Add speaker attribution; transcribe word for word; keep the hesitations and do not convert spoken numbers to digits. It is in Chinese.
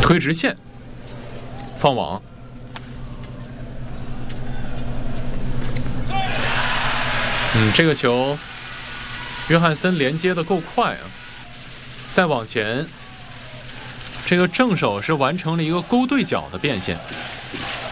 Speaker 1: 推直线，放网。嗯，这个球，约翰森连接的够快啊！再往前，这个正手是完成了一个勾对角的变线。